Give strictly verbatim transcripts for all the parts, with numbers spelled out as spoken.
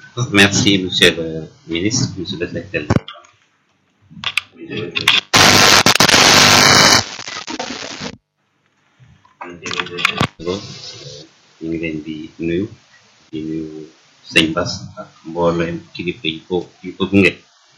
Merci, Monsieur le ministre, Monsieur le secrétaire. ñu ngi leen di nuyu di nuyu sëñ Bass ak mboolem kilifa yi ko yi ko gunge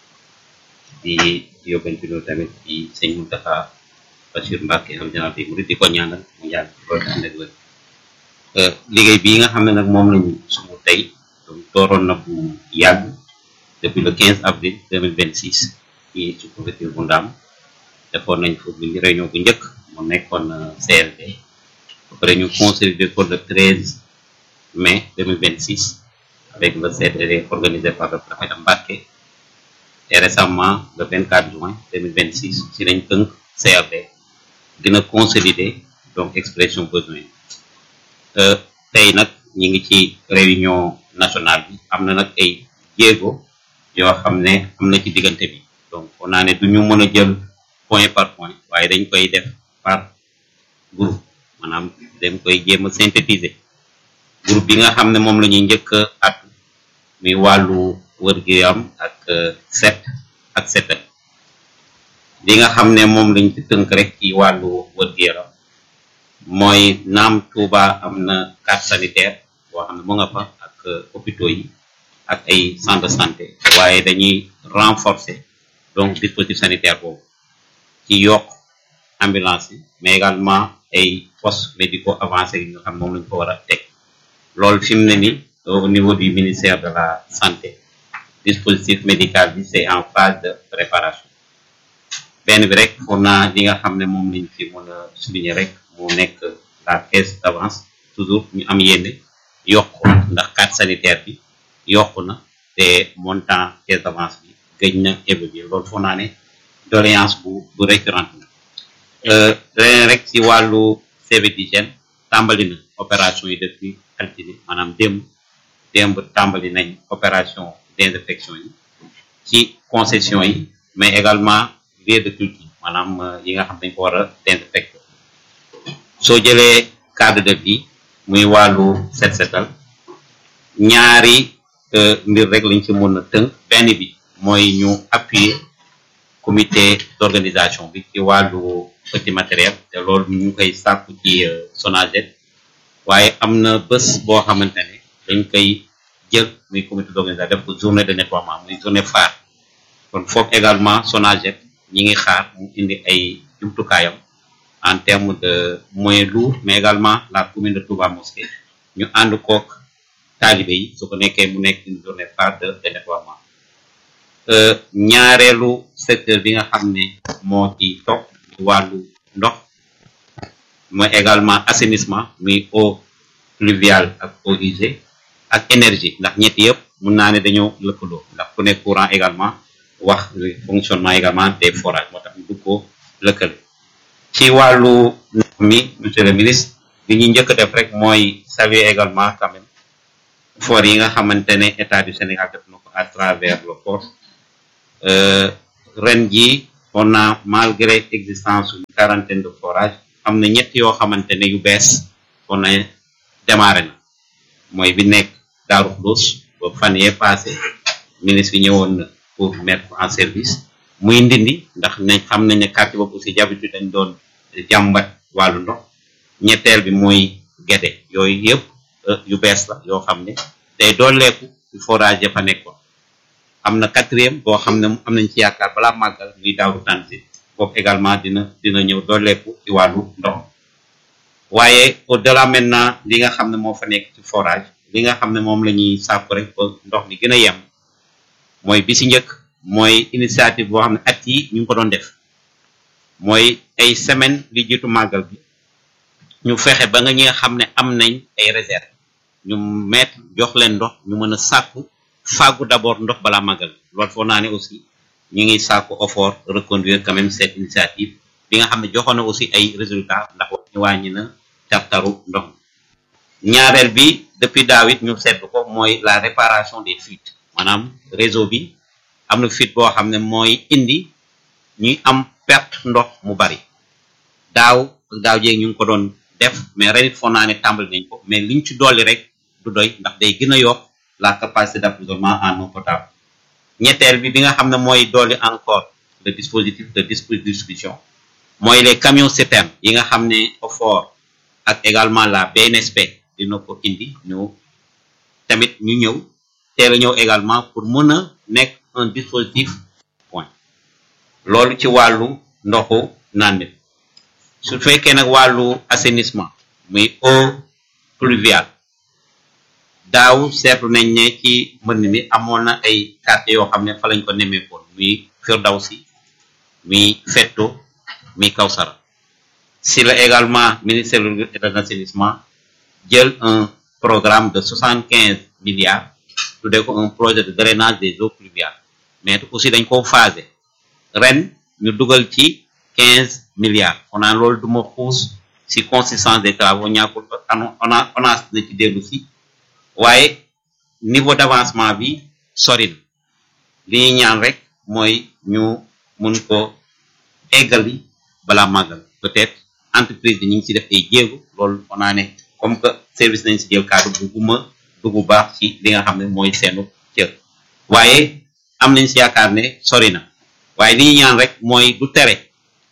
di yóbbante loolu tamit di sëñ Mountakha Bachir Mbacké am général bi murid di ko ñaanal mu yàgg loolu ànd ak wér liggéey bii nga xam ne nag moom lañu sumu tey dooroon na bu yàgg depuis le quinze avril deux mille vingt-six ci ci préfecture bu Ndaam defoon nañ foofu bi réunion bu njëkk mu nekkoon C R D après ñu consolidé pour le treize mai deux mille vingt-six avec le C R D organisé par le préfet de Mbacké et récemment le vingt-quatre juin deux mille vingt-six ci lañ tënk C R D gën a consolider donc expression besoin tey nag ñi ngi ci réunion nationale bi am na nag ay jéego yoo xam ne am na ci diggante bi donc on naa ne du ñu mën a jël point par point waaye dañ koy def par groupe maanaam dañ koy jéem a synthétiser groupe bi nga xam ne moom la ñuy njëkk at muy wàllu wër-gu-yaram ak set ak setal li nga xam ne moom lañ ci tënk rek ci wàllu wër-gu-yaram mooy naam Touba am na carte sanitaire boo xam ne mu nga fa ak hôpitaux yi ak ay centre de santé waaye dañuy renforcer donc dispositif sanitaire boobu ci yokk ambulance yi mais également ay postes médicaux avancés yi nga xam moom lañ ko war a teg loolu fi mu ne ni au niveau du ministère de la santé dispositif médical bi c'est en phase de préparation benn bi rek pour naa li nga xam ne moom lañ fi mën a souligner rek mu nekk la caisse d'avance toujours ñu am yéene yokk ndax carte sanitaire bi yokku na te montant caisse d'avance bi gëj na évoluer loolu foog naa ne doléance bu bu récurrente na leneen rek ci wàllu service d'hygiène tàmbali na opération yi depuis altine maanaam démb démb tàmbali nañ opération désinfection yi ci concession yi mais également lieu de culture maanaam yi nga xam dañ ko war a désinfecter soo jëlee cadre de vie muy wàllu set setal ñaari mbir rek lañ ci mën a tënk benn bi mooy ñu appuyer comité d'organisation bi ci wàllu petit matériel te loolu ñu ngi koy sàkku ci SONAGED waaye am na bés boo xamante ne dañ koy jël muy comité d'organisation def ko journée de nettoiement muy journée phare kon foofu également SONAGED ñi ngi xaar mu indi ay jumtukaayam en termes de moyens lourds mais également la commune de Touba Mosquée ñu ànd kook taalibe yi su ko nekkee mu nekk une journée phare de de nettoiement ñaareelu secteur bi nga xam ne moo ci topp wàllu ndox mooy également assainissement muy eau pluviale ak eau usée ak énergie ndax ñetti yëpp mun naa ne dañoo lëkkaloo ndax ku nekk courant également wax fonctionnement également des forages moo tax ñu dugg ko lëkkale ci wàllu ndox mi monsieur le ministre li ñuy njëkk def rek mooy saluer également quand même effort yi nga xamante ne état du Sénégal def na ko à travers le port ren ji on a malgré existence une quarantaine de forages am na ñett yoo xamante ne yu bees on a démarré na mooy bi nekk Daaru Xudoos ba fan yee passé ministre yi ñëwoon na pour mettre en service muy Ndindi ndax nañ xam nañ ne quartier boobu aussi d'habitude dañ doon jàmbat wàllu ndox ñetteel bi mooy Guédé yooyu yëpp yu bees la yoo xam ne day dooleeku ci forage ya fa nekkoon am na quatrième boo xam ne am nañ ci yaakaar balaa màggal muy Daaru Tanzil boobu également dina dina ñëw dooleeku ci wàllu ndox waaye au delà maintenant li nga xam ne moo fa nekk ci forage li nga xam ne moom la ñuy sàkku rek ba ndox mi gën a yem mooy bi si njëkk mooy initiative boo xam ne at yi ñu ngi ko doon def mooy ay semaine li jiitu màggal bi ñu fexe ba nga ñi nga xam ne am nañ ay réserve ñu mettre jox leen ndox ñu mën a sàkku fàggu d'abord ndox balaa màggal loolu foo naa ne aussi ñu ngi sàkku effort reconduire quand même cette initiative bi nga xam ne joxoon na aussi ay résultats ndax ñu wàññi na tartaru ndox mi ñaareel bi depuis daaw it ñu seetlu ko mooy la réparation des fuites maanaam réseau bi am na fuite boo xam ne mooy indi ñuy am perte ndox mu bari daaw daaw jéeg ñu ngi ko doon def mais ren it foo naa ne tàmbali nañ ko mais liñ ci dolli rek du doy ndax day gën a yokk la capacité d'approvisionnement en eau potable. ñetteel bi bi nga xam ne mooy dooli encore le dispositif de distribution mooy les camions citernes yi nga xam ne OFOR ak également la B N S P dina ko indi ñu tamit ñu ñëw teel a ñëw également pour mën a nekk un dispositif point loolu ci wàllu ndoxu naan mi su fekkee nag wàllu assainissement muy eau pluviale daaw seetlu nañ ne ci mbënn mi amoon na ay quartiers yoo xam ne fa lañ ko nemmeekoon muy Firdawsi muy Fetto muy Kawsara si la également ministère de l'assainissement jël un programme de soixante-quinze milliards tuddee ko un projet de drainage des eaux pluviales mais aussi dañ ko phasé ren ñu dugal ci quinze milliards on a loolu duma xuus si consistance des travaux ñàkkul on a on a na ci dellu si waaye niveau d'avancement bi sori na li ñuy ñaan rek mooy ñu mun ko eggali balaa màggal peut-être entreprise bi ñu ngi ci def ay jéego loolu on a ne comme que service nañ si jël cadre bu guma dugg baax ci li nga xam ne mooy seenu cër waaye am nañ si yaakaar ne sori na waaye li ñuy ñaan rek mooy du tere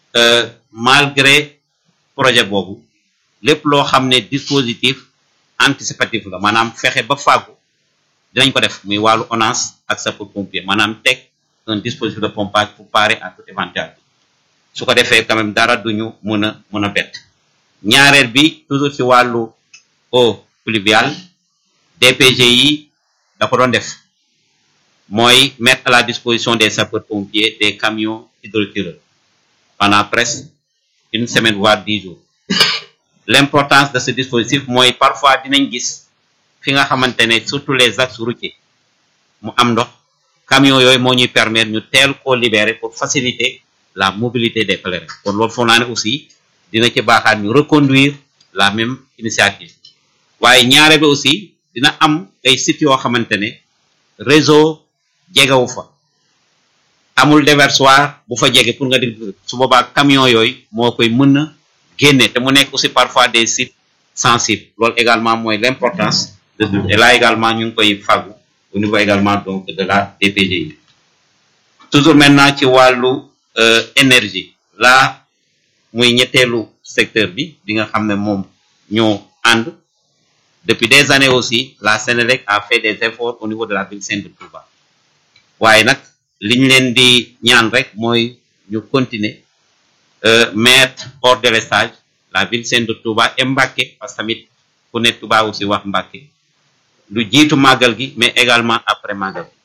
malgré projet boobu lépp loo xam ne dispositif anticipatif la maanaam fexe ba fàggu dinañ ko def muy wàllu ONAS ak sapeurs-pompiers maanaam teg un dispositif de pompage pour parer à toute éventualité su ko defee quand même dara duñu mën a mën a bett ñaareel bi toujours ci wàllu eau pluviale D P G yi da ko doon def mooy mettre à la disposition des sapeurs-pompiers des camions hydrotireurs pendant presque une semaine voire dix jours l'importance de ce dispositif mooy parfois dinañ gis fi nga xamante ne surtout les axes routiers mu am ndox camions yooyu moo ñuy permettre ñu teel koo libérer pour faciliter la mobilité des pèlerins kon loolu foog naa ne aussi dina ci baaxaat ñu reconduire la même initiative waaye ñaare bi aussi dina am ay sites yoo xamante ne réseau jegewu fa amul déversoir bu fa jege pour nga di su boobaa camion yooyu moo koy mën a génne te mu nekk aussi parfois des sites sensibles loolu également mooy l'importance de et là également ñu ngi koy fàggu au niveau également donc de la D P G I toujours maintenant ci wàllu énergie là muy ñetteelu secteur bi bi nga xam ne moom ñoo ànd depuis des années aussi la Sénélec a fait des efforts au niveau de la ville sainte de Touba waaye nag li ñu leen di ñaan rek mooy ñu continuer euh, mettre hors délestage la ville sainte de Touba et Mbacké parce que tamit ku ne Touba aussi wax Mbacké lu jiitu màggal gi mais également après màggal gi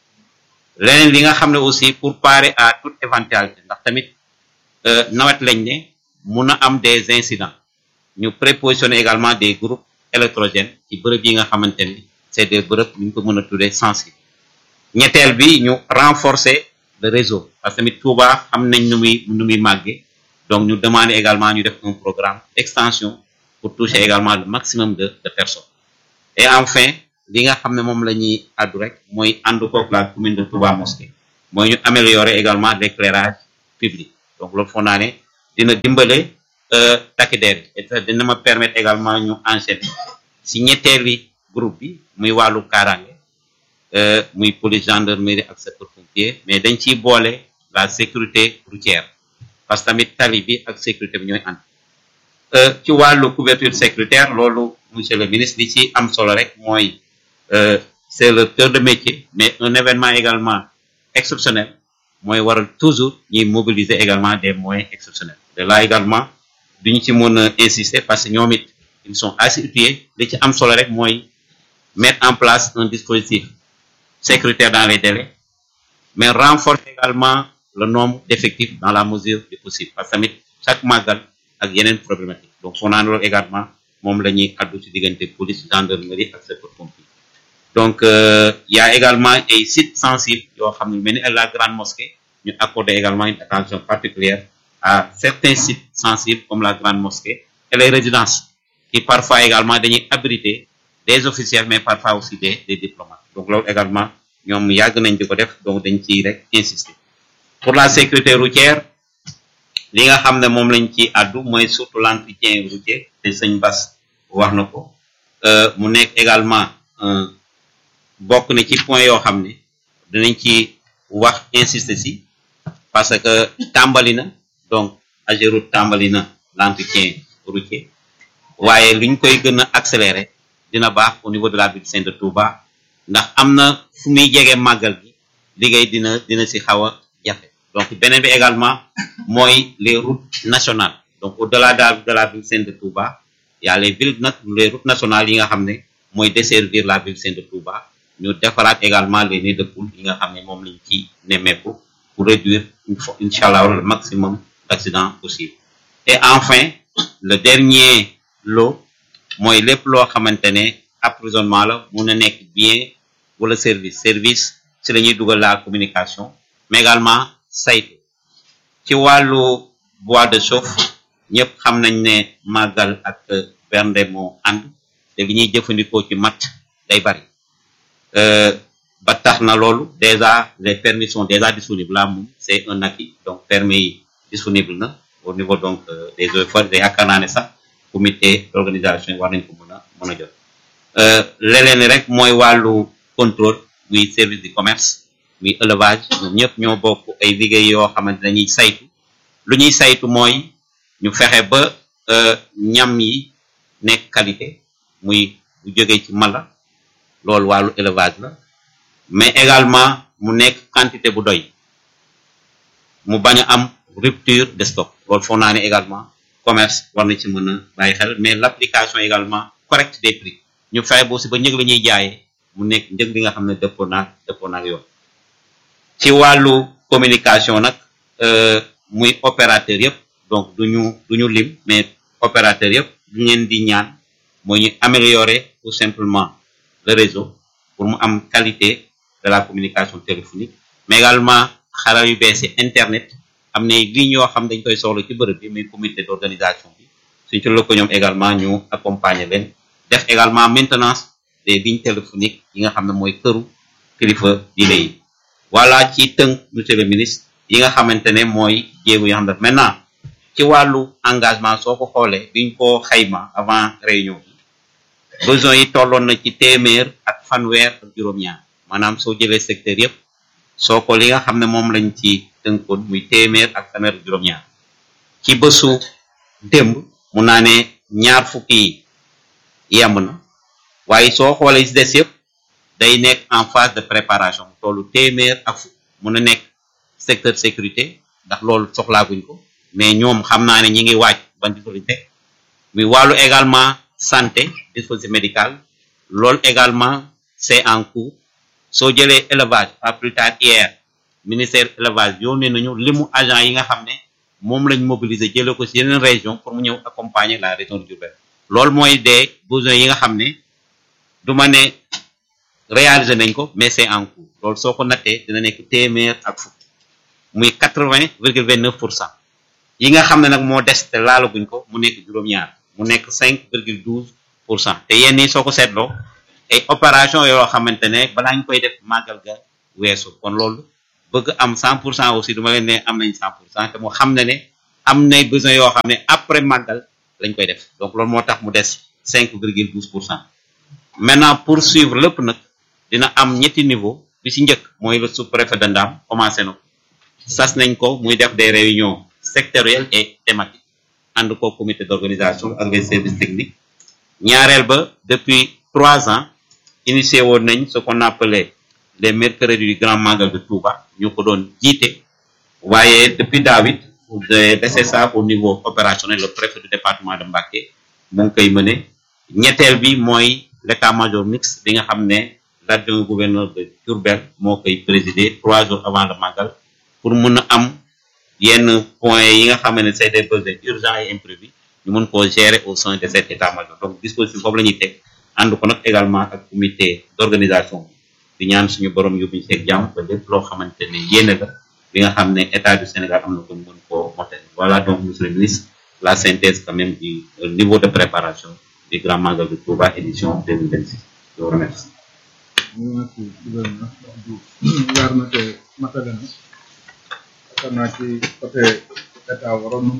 leneen li nga xam ne aussi pour parer à toute éventualité ndax tamit euh, nawet lañ ne mun a am des incidents ñu prépositionner également des groupes électrogènes ci bërëb yi nga xamante ni c'est des bërëb ñu ko mën a tuddee sensibles ñetteel bi ñu renforcer le réseau parce que tamit Touba xam nañ nu muy nu muy màggee donc ñu demander également ñu def un programme d'extension pour toucher également le maximum de de personnes et enfin li nga xam ne moom la ñuy addu rek mooy ànd koog la commune de Touba Mosquée mooy ñu améliorer également l'éclairage public donc loolu foog naa ne dina dimbale takk der yi et dina ma permettre également ñu enchaîner si ñetteeli groupe bi muy wàllu kaaraange muy police gendarmerie ak sapeurs-pompiers mais dañ ciy boole la sécurité routière parce que tamit tali bi ak sécurité bi ñooy ànd ci wàllu couverture sécuritaire loolu monsieur le ministre li ci am solo rek mooy c'est le cœur de métier mais un événement également exceptionnel mooy waral toujours ñuy mobiliser également des moyens exceptionnels de là également duñu ci mën a insister parce que ñoom it ils sont assez outillés li ci am solo rek mooy mettre en place un dispositif sécuritaire dans les délais mais renforcer également le nombre d'effectifs dans la mesure du possible parce que tamit chaque màggal ak yeneen problématique donc foo naan loolu également moom la ñuy addu ci diggante police gendarmerie ak sapeurs-pompiers donc euh, il y a également ay sites sensibles yoo xam ne mel ni la grande mosquée ñu accorder également une attention particulière à certains sites sensibles comme la grande mosquée et les résidences qui parfois également dañuy abriter des officiels mais parfois aussi des des diplomates donc loolu également ñoom yàgg nañ di ko def donc dañ ciy rek insister pour la sécurité routière li nga xam ne moom lañ ci addu mooy surtout l'entretien routier te sëñ Bass wax na ko mu nekk également un bokk na ci point yoo xam ne dinañ ci wax insister si parce que tàmbali na donc Ageroute tàmbali na l'entretien routier waaye luñ koy gën a accélérer dina baax au niveau de la ville Sainte de Touba ndax am na fu muy jege màggal gi liggéey dina dina si xaw a jafe donc beneen bi également mooy les routes nationales donc au-delà de la ville Sainte de Touba il y a les villes les routes nationales yi nga xam ne mooy desservir la ville Sainte de Touba ñu defaraat également les nids de poules yi nga xam ne moom lañ ci nemmeeku pour réduire inchallah le maximum d'accidents possible. Et enfin le dernier lot mooy lépp loo xamante ne approvisionnement la mun a nekk bien wala service service ci la ñuy dugal la communication mais également saytu ci wàllu bois de chauffe ñëpp xam nañ ne màggal ak bernde moo ànd te li ñuy jëfandikoo ci mat day bari ba tax na loolu déjà les permis sont déjà disponibles là moom c'est un acquis donc permis yi disponible na au niveau donc des eaux et forêts day yaakaar naa ne sax comité d'organisation war nañ ko mën a mën a jot leneen rek mooy wàllu contrôle muy service du commerce muy élevage ñoom ñëpp ñoo bokk ay liggéey yoo xamante dañuy saytu lu ñuy saytu mooy ñu fexe ba ñam yi nekk qualité muy bu jógee ci mala loolu wàllu élevage la mais également mu nekk quantité bu doy mu bañ a am rupture de stock loolu foog naa ne également commerce war na ci mën a bàyyi xel mais l'application également correcte des prix ñu fexe ba aussi ba njëg la ñuy jaayee mu nekk njëg li nga xam ne dëppoo naag dëppoo naag yoon ci wàllu communication nag muy opérateur yëpp donc duñu duñu lim mais opérateur yëpp ñu leen di ñaan mooy ñu améliorer tout simplement le réseau pour mu am qualité de la communication téléphonique mais également xarala yu bees yi internet am na lignes yoo xam dañ koy soxla ci bërëb bi muy comité d'organisation bi suñ ci lëkkaloo ñoom également ñu accompagner leen def également maintenance des lignes téléphoniques yi nga xam ne mooy këru kilifa diine yi voilà ci tënk monsieur le ministre yi nga xamante ne mooy jéego yoo xam ne maintenant ci wàllu engagement soo ko xoolee biñ ko xayma avant réunion bi besoin yi tolloon na ci téeméer ak fanweer ak juróom-ñaar maanaam soo jëlee secteur yëpp soo ko li nga xam ne moom lañ ci tënkoon muy téeméer ak fanweer ak juróom-ñaar ci bésu démb mun naa ne ñaar fukki yi yemb na waaye soo xoolee ci des yëpp day nekk en phase de préparation tollu téeméer ak fukk mun a nekk secteur sécurité ndax loolu soxlaaguñ ko mais ñoom xam naa ne ñi ngi waaj ban dispositif muy wàllu également santé dispositif médical loolu également c'est en cours soo jëlee élevage pas plus tard hier ministère élevage yónnee nañu limu agent yi nga xam ne moom lañ mobiliser jëlee ko ci yeneen région pour mu ñëw accompagner la région de Diourbel loolu mooy des besoins yi nga xam ne du ma ne réaliser nañ ko mais c'est en cours loolu soo ko nattee dina nekk téeméer ak fukk muy quatre-vingts virgule vingt-neuf pour cent yi nga xam ne nag moo des te laalaguñ ko mu nekk juróom-ñaar mu nekk cinq virgule douze pour cent te yenn yi soo ko seetloo ay opération yoo xamante ne balaa ñu koy def màggal ga weesu kon loolu bëgg am cent pour cent aussi du ma leen ne am nañ cent pour cent te mu xam ne ne am nay besoin yoo xam ne après màggal lañ koy def donc loolu moo tax mu des cinq virgule douze pour cent maintenant pour suivre lépp nag dina am ñetti niveau bi ci njëkk mooy le sous-préfet de Ndam commencé na ko sas nañ ko muy def des réunions sectorielles et thématiques ànd ko comité d'organisation ak les services techniques ñaareel ba depuis trois ans initié woon nañ ce qu'on appelait les mercredis du grand magal de Touba ñu ko doon jiite waaye depuis David de laisser ça au niveau opérationnel le préfet du département de Mbacké mu ngi koy mëne ñetteel bi mooy l'état-major mixte bi nga xam ne l'adjoint gouverneur de Diourbel moo koy présider trois jours avant le magal pour mun a am yenn points yi nga xam ne c'est des besoins urgents et imprévus ñu mun koo gérer au sein de cet état-major donc dispositif boobu la ñuy teg ànd ko nag également ak comité d'organisation bi di ñaan suñu borom yóbbuñu seeg jàmm ba lépp loo xamante ne yéene la bi nga xam ne état du Sénégal am na ko mën koo motel voilà donc monsieur le ministre la synthèse quand même du niveau de préparation du grand magal de Touba édition deux mille vingt-six je vous remercie. merci gouverneur Diouf leer na te matale na yaakaar naa ci côté état waroon nañ ko mën a doy na waaye comme yëkkati nañu ay kilifa ñu ñëw aussi xam naa ne dinañ ci gën a yaatal incha allah.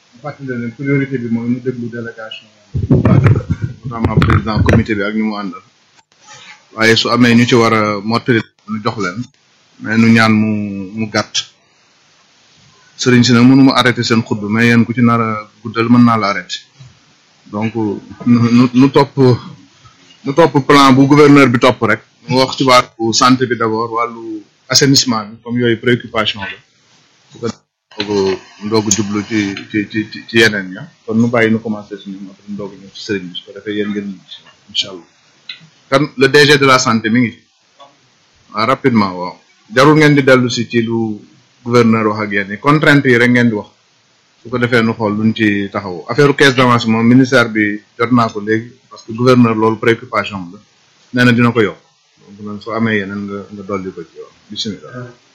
fàttali leen priorité bi mooy ñu déglu délégation notamment président comité bi ak ñu mu àndal waaye su amee ñu ci war a mottali ñu jox leen mais nu ñaan mu mu gàtt sëriñ si nag mënu ma arrêté seen xutba mais yéen ku ci nar a guddal mën naa la arrêté donc nu nu topp nu topp plan bu gouverneur bi topp rek mu wax ci wàllu santé bi d'abord wàllu assainissement bi comme yooyu préoccupation la bu ko ndoogu ndoogu jublu ci ci ci ci yeneen ña kon nu bàyyi nu commencé suñu après ndoogu ñëw ci sëriñ bi su ko defee yéen ngeen incha allah kan le D G de la santé mi ngi waaw rapidement waaw jarul ngeen di dellu si ci lu gouverneur wax ak yéen contrainte yi rek ngeen di wax su ko defee nu xool luñ ci taxaw affaire caisse d'avance moom ministère bi jot naa ko léegi parce que gouverneur loolu préoccupation la nee na dina ko yokk donc nag soo amee yeneen nga nga dolli ko ci yow bisimilah.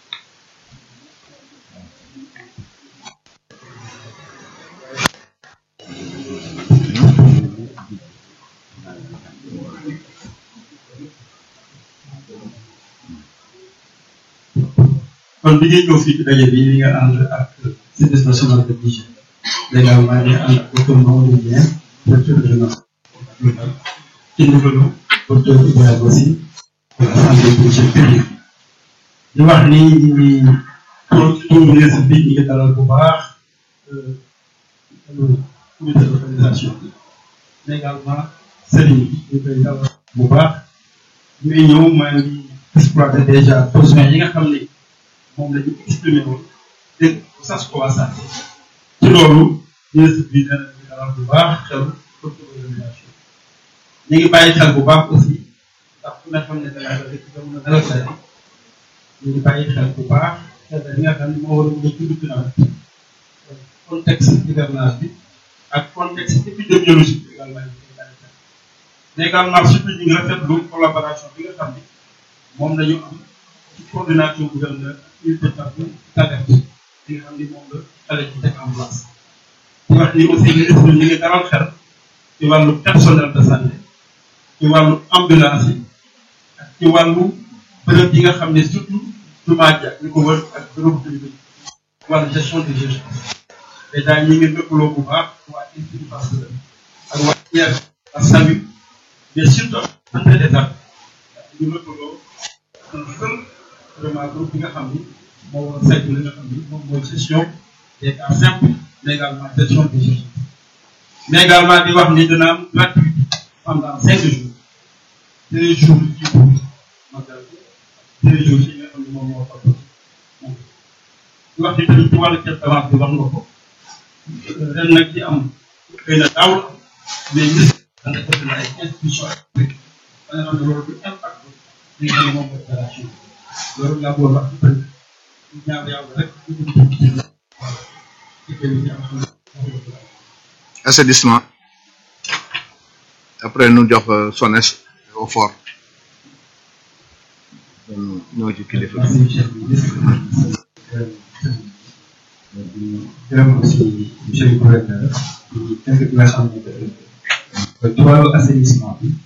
kon bi ngay ñëw fii ci daje bi li nga ànd ak service national de l'hygiène légalement di ànd ak docteur Mamadou Dieng directeur régional ci ndigalu docteur Ibrahima Sy de la santé publique publique di wax ni ñi ngi pour ministre bi ñi ngi dalal bu baax comité d'organisation bi mais également sëriñ bi ñu koy dalal bu baax muy ñëw maa ngi exploité déjà besoin yi nga xam ni moom la ñu exprimé woon dégg sas ko waa santé ci loolu ministre bi nee na ñu dalal bu baax xel docteur organisation ñu ngi bàyyi xel bu baax aussi ndax ku ne xam ne dana la dëkk jamono dala say ñu ngi bàyyi xel bu baax xel li nga xam ne moo war a mën a dund ci nawet contexte hivernage bi ak contexte épidémiologique bi également ñu koy bàyyi xel mais également surtout ñu ngi rafetlu collaboration bi nga xam ne moom la ñu am ci coordination gouverneur unité partenaire tàggat bi nga xam ni moom la xale ci teg en place di wax ni aussi ministre ñu ngi dalal xel ci wàllu personnel de santé ci wàllu ambulance yi ak ci wàllu bërëb yi nga xam ne surtout jumaa ji ak ñu ko wër ak bërëb bi wàllu gestion des urgences déjà ñi ngi lëkkaloo bu baax waa institut Pasteur ak waa I R ak SAMU mais surtout santé des arts ñu lëkkaloo un seul vraiment groupe bi nga xam ni moo war a saytu li nga xam ni moom mooy gestion des cas simples mais également gestion des urgences mais également di wax ni dina am gratuit pendant cinq jours deux jours yi ci biir magal deux jours yi nga xam ne moom moo topp di wax ni tamit ci wàllu caisse d'avance bi wax nga ko ren nag ci am xëy na daaw la mais gis dana def na ay institution ba nga xam ne loolu du impact li nga xam ne moom mooy opération loolu laa bëggoon wax ci bëri ñaar yàlla rek assainissement après nu jox SONES au fort ñoo ci kilifa gërëm aussi monsieur le gouverneur di tënk bi nga xam ne ci wàllu assainissement bi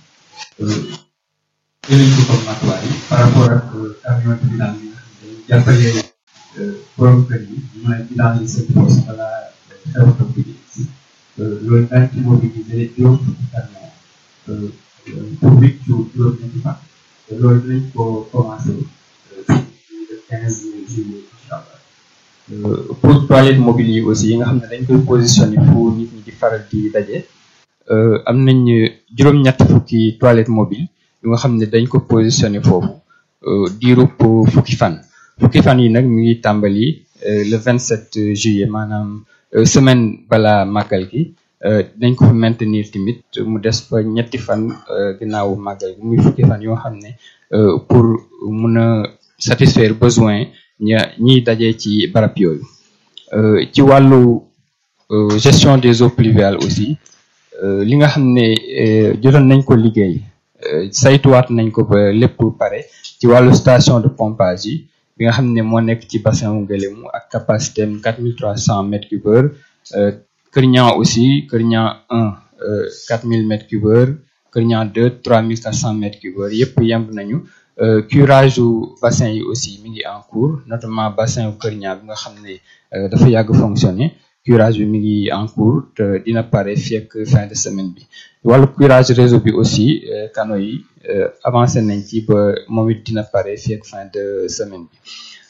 jëlee ci comme matuwaay par rapport ak camion de vidange yi dañuy jàppale borom kër yi ñu mën a vidange seen poche balaa xew-xew bi di si loolu daal ci mobiliser juróom fukki camion pour huit jours juróom ñetti fan te loolu dinañ ko commencé le quinze juillet incha allah. pour toilette mobile yi aussi yi nga xam ne dañ koy positionné fu nit ñi di faral di daje am nañ juróom-ñett fukki toilette mobile yu nga xam ne dañ ko positionné foofu diirub fukki fan fukki fan yi nag mi ngi tàmbali le vingt sept juillet maanaam semaine bala màggal gi dañ ko fa maintenir tamit mu des fa ñetti fan ginnaawu màggal gi muy fukki fan yoo xam ne pour mun a satisfaire besoin ña ñiy dajee ci barab yooyu ci wàllu gestion des eaux pluviales aussi li nga xam ne jotoon nañ ko liggéey saytuwaat nañ ko ba lépp pare ci wàllu station de pompage yi bi nga xam ne moo nekk ci bassin wu Ngélémou ak capacité am quatre mille trois cents mètres cubes Kër Niang aussi Kër Niang un quatre mille mètres cubes Kër Niang deux trois mille quatre cents mètres cubes yëpp yemb nañu curage u bassin yi aussi mi ngi en cours notamment bassin wu Kër Niang bi nga xam ne dafa yàgg fonctionner curage bi mi ngi en cours te dina pare fii ak fin de semaine bi wàllu curage réseau bi aussi canaux yi avancé nañ ci ba moom it dina pare fii ak fin de semaine bi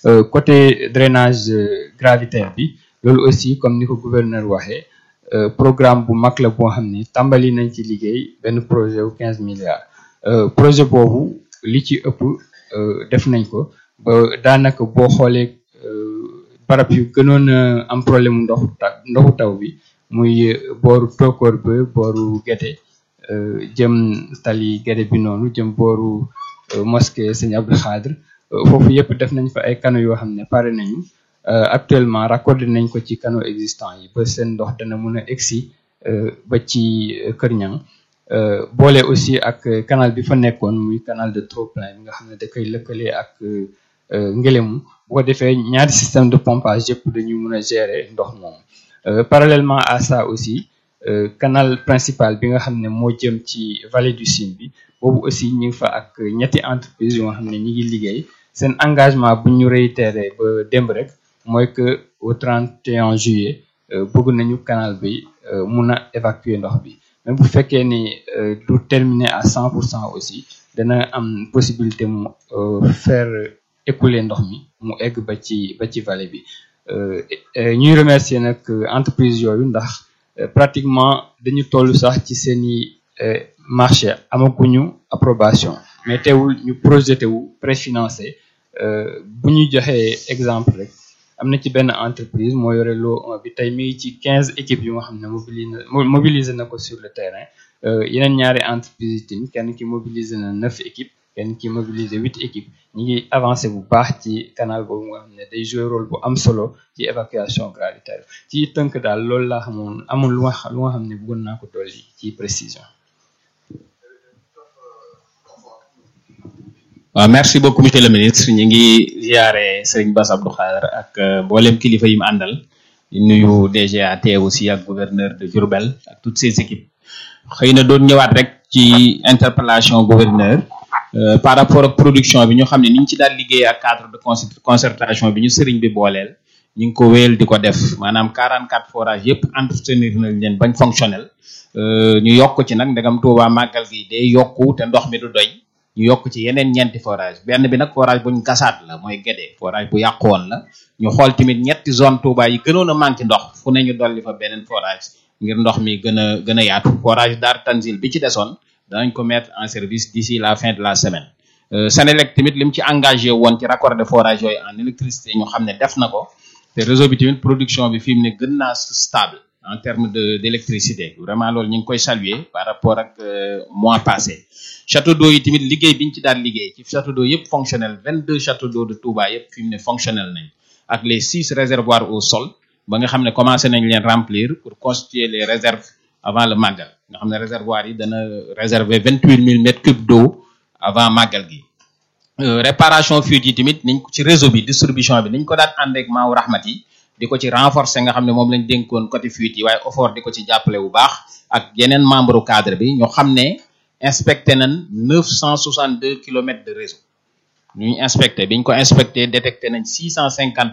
côté drainage gravitaire bi loolu aussi comme ni ko gouverneur waxee programme bu mag la boo xam ne tàmbali nañ ci liggéey benn projet wu quinze milliards projet boobu li ci ëpp def nañ ko ba daanaka boo xoolee barab yu gënoon a am problème mu ndoxu taw ndoxu taw bi muy booru Tokor ba booru Guédé jëm tali Guédé bi noonu jëm booru mosquée Sëñ Abdou Khadre foofu yëpp def nañ fa ay canaux yoo xam ne pare nañu actuellement raccordé nañ ko ci canaux existants yi ba seen ndox dana mën a egsi ba ci Kër Niang boole aussi ak canal bi fa nekkoon muy canal de trop-plein bi nga xam ne da koy lëkkalee ak Ngélémou bu ko defee ñaari système de pompage yëpp dañu mën a gérer ndox moom parallèlement à ça aussi canal principal bi nga xam ne moo jëm ci vallée du Sine bi boobu aussi ñu ngi fa ak ñetti entreprise yoo xam ne ñi ngi liggéey seen engagement bu ñu réitéré ba démb rek mooy que au trente et un juillet bëgg nañu canal bi mun a évacuer ndox bi même bu fekkee ni du terminer à cent pour cent aussi dana am possibilité mu faire écouler ndox mi mu egg ba ci ba ci vallée bi ñuy remercier nag entreprise yooyu ndax pratiquement dañu toll sax ci seeni marché amaguñu approbation mais teewul ñu projeté wu préfinancé bu ñu joxee exemple rek am na ci benn entreprise moo yore loo bi tey mi ngi ci quinze équipes yu nga xam ne mobilisé mobilisé na ko sur le terrain yeneen ñaari entreprise yi kenn ki mobilisé na neuf équipes kenn ki mobilisé huit équipes ñi ngi avancé bu baax ci canal boobu nga xam ne day jouer rôle bu am solo ci évacuation gravitaire ci tënk daal loolu laa xamoon amul lu nga lu nga xam ne bëggoon naa ko dolli ci précision. waaw merci beaucoup monsieur le ministre ñu ngi ziare Serigne Bass Abdou Khadre ak mboolem kilifa yi mu àndal di nuyu D G A T aussi ak gouverneur de Diourbel ak toutes ses équipes xëy na doon ñëwaat rek ci interpellation gouverneur par rapport ak production bi ñu xam ne ni ñu ci daal liggéey ak cadre de concertation bi ñu Serigne bi booleel ñu ngi ko wéyal di ko def maanaam quarante-quatre forages yëpp entretenir nañ leen bañ fonctionnel ñu yokk ci nag ndegam Touba màggal gi day yokku te ndox mi du doy ñu yokk ci yeneen ñeenti forage benn bi nag forage buñ gasaat la mooy Guédé forage bu yàqu woon la ñu xool tamit ñetti zone Touba yi gënoon a manqué ndox fu ne ñu dolli fa beneen forage ngir ndox mi gën a gën a yaatu forage Dar Tanzil bi ci desoon danañ ko mettre en service d'ici la fin de la semaine Senelec tamit lim ci engagé woon ci raccordé forage yooyu en électricité ñu xam ne def na ko te réseau bi tamit production bi fi mu ne gën naa stable en termes de d'électricité vraiment loolu ñu ngi koy saluer par rapport ak mois passé château d'eau yi tamit liggéey biñ ci daal liggéey ci château d'eau yëpp fonctionnel vingt-deux châteaux d'eau de Touba yëpp fi mu ne fonctionnel nañ ak les six réservoirs au sol ba nga xam ne commencé nañ leen remplir pour constituer les réserves avant le màggal nga xam ne réservoir yi dana réserver vingt-huit mille mètres cubes d'eau avant màggal gi réparation fuite yi tamit niñ ko ci réseau bi distribution bi niñ ko daan ànd ak Maaw Rahmat yi di ko ci renforcer nga xam ne moom lañ dénkoon côté fuite yi waaye effort di ko ci jàppale bu baax ak yeneen membre cadre bi ñoo xam ne inspecté nañ neuf cent soixante-deux kilomètres de réseau ñu inspecté biñ ko inspecté détecté nañ six cent cinquante